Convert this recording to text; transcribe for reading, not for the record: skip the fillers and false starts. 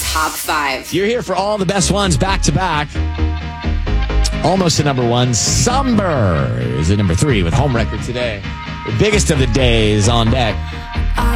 top 5. You're here for all the best ones back to back. Almost a number 1. Somber is at number 3 with home record today. The biggest of the days on deck.